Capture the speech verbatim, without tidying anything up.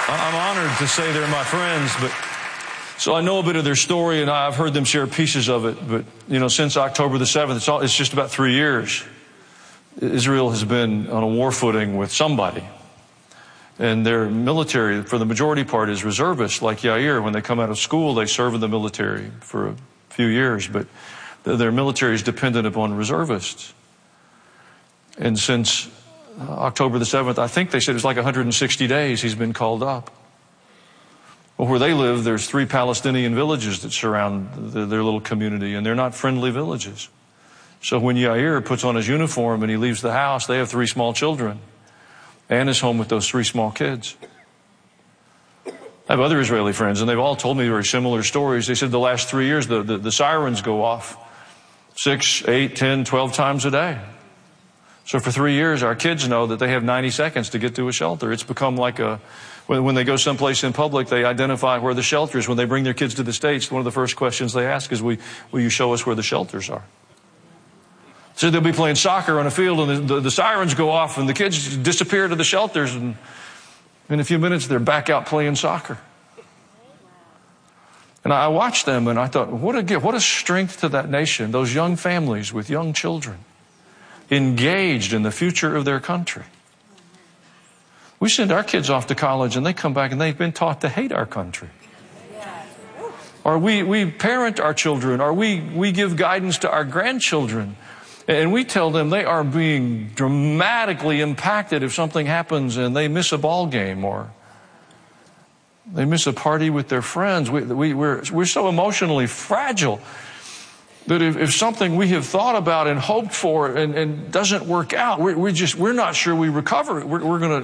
I'm honored to say they're my friends, but so I know a bit of their story, and I've heard them share pieces of it. But, you know, since October the seventh, it's, all, it's just about three years. Israel has been on a war footing with somebody. And their military, for the majority part, is reservists like Yair. When they come out of school, they serve in the military for a few years. But their military is dependent upon reservists. And since October the seventh, I think they said it's like one hundred sixty days he's been called up. Well, where they live, there's three Palestinian villages that surround the, their little community, and they're not friendly villages. So when Yair puts on his uniform and he leaves the house, they have three small children. And is home with those three small kids. I have other Israeli friends, and they've all told me very similar stories. They said the last three years, the, the, the sirens go off six, eight, ten, twelve times a day. So for three years, our kids know that they have ninety seconds to get to a shelter. It's become like a, when, when they go someplace in public, they identify where the shelter is. When they bring their kids to the States, one of the first questions they ask is, will, will you show us where the shelters are? So they'll be playing soccer on a field, and the, the, the sirens go off, and the kids disappear to the shelters, and in a few minutes, they're back out playing soccer. And I watched them, and I thought, what a gift, what a strength to that nation, those young families with young children, engaged in the future of their country. We send our kids off to college, and they come back, and they've been taught to hate our country. Or we, we parent our children, or we, we give guidance to our grandchildren. And we tell them they are being dramatically impacted if something happens and they miss a ball game or they miss a party with their friends. We, we, we're, we're so emotionally fragile that if, if something we have thought about and hoped for and, and doesn't work out, we're, we're just, we're not sure we recover. We're, we're going